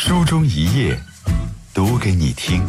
书中一页，读给你听。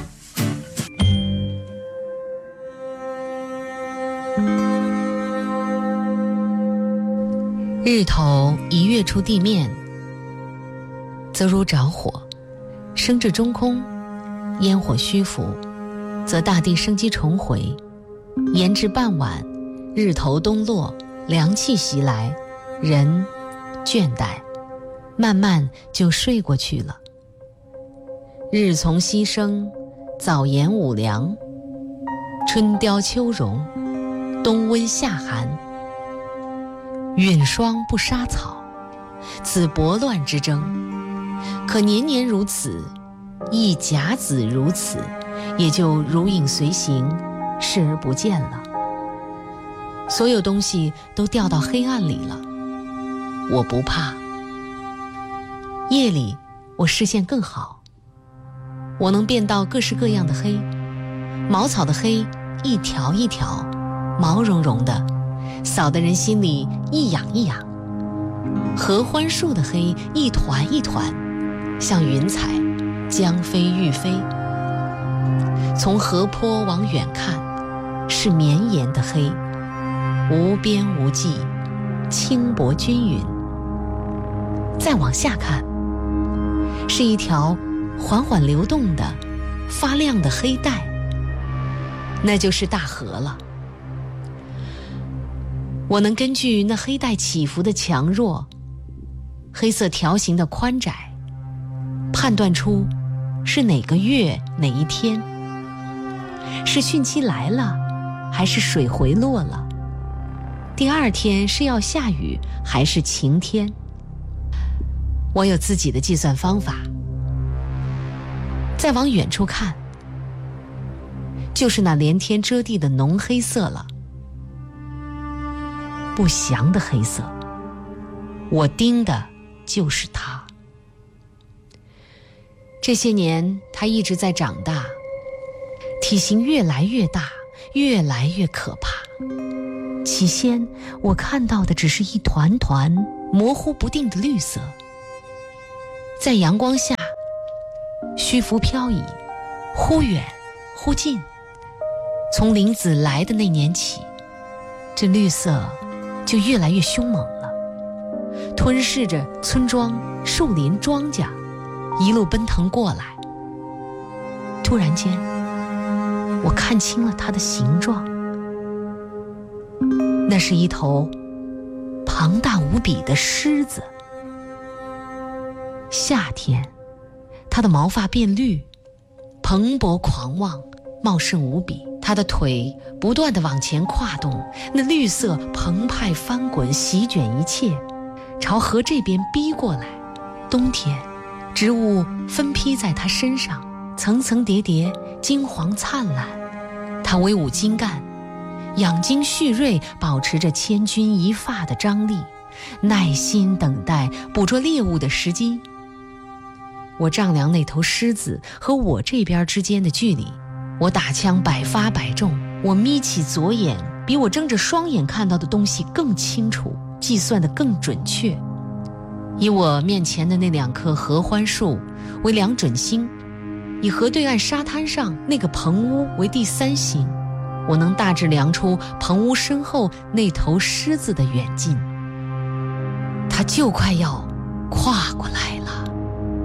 日头一跃出地面，则如着火，升至中空；烟火虚浮，则大地生机重回。延至傍晚，日头东落，凉气袭来，人倦怠，慢慢就睡过去了。日从西升，早延午凉，春凋秋荣，冬温夏寒。陨霜不杀草，此拨乱之争。可年年如此，一甲子如此，也就如影随形，视而不见了。所有东西都掉到黑暗里了，我不怕。夜里我视线更好，我能辨到各式各样的黑。茅草的黑一条一条，毛茸茸的，扫得人心里一痒一痒。合欢树的黑一团一团，像云彩将飞欲飞。从河坡往远看，是绵延的黑，无边无际，轻薄均匀。再往下看，是一条缓缓流动的发亮的黑带，那就是大河了。我能根据那黑带起伏的强弱，黑色条形的宽窄，判断出是哪个月哪一天，是汛期来了还是水回落了，第二天是要下雨还是晴天。我有自己的计算方法。再往远处看，就是那连天遮地的浓黑色了，不祥的黑色，我盯的就是它。这些年它一直在长大，体型越来越大，越来越可怕。起先我看到的只是一团团模糊不定的绿色，在阳光下虚浮飘逸，忽远忽近。从林子来的那年起，这绿色就越来越凶猛了，吞噬着村庄、树林、庄稼，一路奔腾过来。突然间，我看清了它的形状，那是一头庞大无比的狮子。夏天，它的毛发变绿，蓬勃狂妄，茂盛无比。它的腿不断地往前跨动，那绿色澎湃翻滚，席卷一切，朝河这边逼过来。冬天，植物分披在它身上，层层叠叠，金黄灿烂。它威武精干，养精蓄锐，保持着千钧一发的张力，耐心等待捕捉猎物的时机。我丈量那头狮子和我这边之间的距离，我打枪百发百中，我眯起左眼，比我睁着双眼看到的东西更清楚，计算得更准确。以我面前的那2棵合欢树为2准星，以河对岸沙滩上那个棚屋为第3星，我能大致量出棚屋身后那头狮子的远近，它就快要跨过来了。